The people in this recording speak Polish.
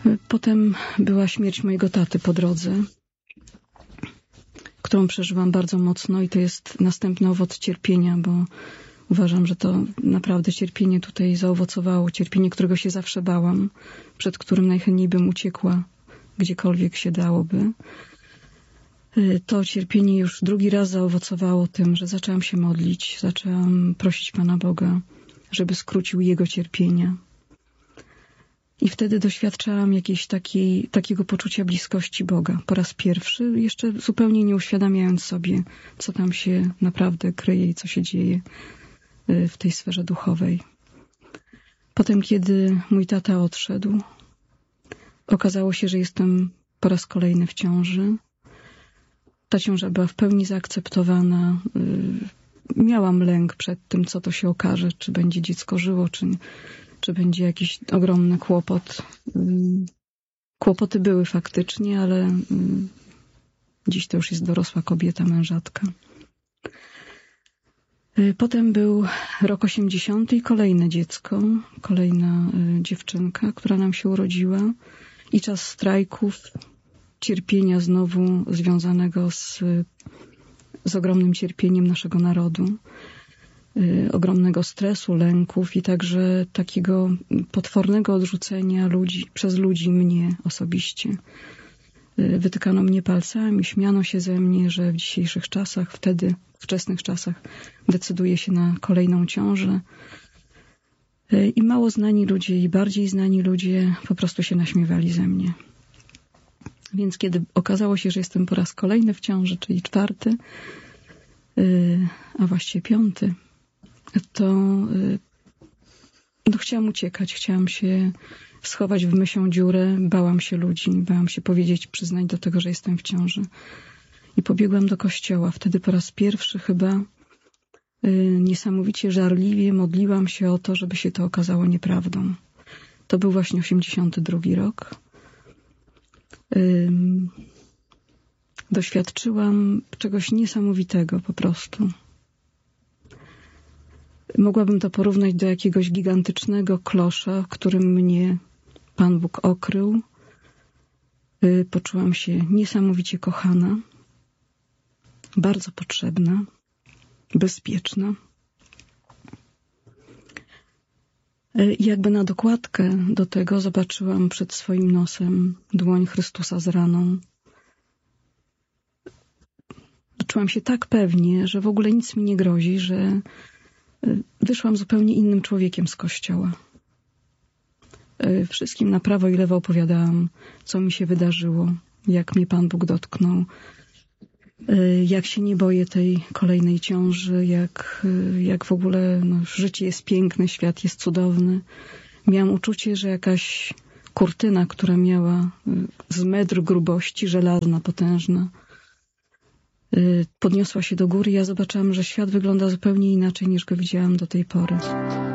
Potem była śmierć mojego taty po drodze, którą przeżyłam bardzo mocno i to jest następny owoc cierpienia, bo uważam, że to naprawdę cierpienie tutaj zaowocowało, cierpienie, którego się zawsze bałam, przed którym najchętniej bym uciekła, gdziekolwiek się dałoby. To cierpienie już drugi raz zaowocowało tym, że zaczęłam się modlić, zaczęłam prosić Pana Boga, żeby skrócił Jego cierpienia. I wtedy doświadczałam takiego poczucia bliskości Boga po raz pierwszy, jeszcze zupełnie nie uświadamiając sobie, co tam się naprawdę kryje i co się dzieje w tej sferze duchowej. Potem, kiedy mój tata odszedł, okazało się, że jestem po raz kolejny w ciąży. Ta ciąża była w pełni zaakceptowana. Miałam lęk przed tym, co to się okaże, czy będzie dziecko żyło, czy będzie jakiś ogromny kłopot. Kłopoty były faktycznie, ale dziś to już jest dorosła kobieta, mężatka. Potem był rok 80 i kolejne dziecko, kolejna dziewczynka, która nam się urodziła i czas strajków, cierpienia znowu związanego z ogromnym cierpieniem naszego narodu, ogromnego stresu, lęków i także takiego potwornego odrzucenia przez ludzi, mnie osobiście. Wytykano mnie palcami, śmiano się ze mnie, że w dzisiejszych czasach, wtedy, w wczesnych czasach, decyduję się na kolejną ciążę. I mało znani ludzie i bardziej znani ludzie po prostu się naśmiewali ze mnie. Więc kiedy okazało się, że jestem po raz kolejny w ciąży, czyli 4, a właściwie 5, to chciałam uciekać, chciałam się schować w mysią dziurę, bałam się ludzi, bałam się powiedzieć, przyznać do tego, że jestem w ciąży. I pobiegłam do kościoła. Wtedy po raz pierwszy chyba niesamowicie żarliwie modliłam się o to, żeby się to okazało nieprawdą. To był właśnie 82 rok. Doświadczyłam czegoś niesamowitego po prostu. Mogłabym to porównać do jakiegoś gigantycznego klosza, którym mnie Pan Bóg okrył. Poczułam się niesamowicie kochana, bardzo potrzebna, bezpieczna. I jakby na dokładkę do tego zobaczyłam przed swoim nosem dłoń Chrystusa z raną. Czułam się tak pewnie, że w ogóle nic mi nie grozi, że wyszłam zupełnie innym człowiekiem z kościoła. Wszystkim na prawo i lewo opowiadałam, co mi się wydarzyło, jak mnie Pan Bóg dotknął, jak się nie boję tej kolejnej ciąży, jak w ogóle życie jest piękne, świat jest cudowny. Miałam uczucie, że jakaś kurtyna, która miała z metr grubości, żelazna, potężna, podniosła się do góry i ja zobaczyłam, że świat wygląda zupełnie inaczej, niż go widziałam do tej pory.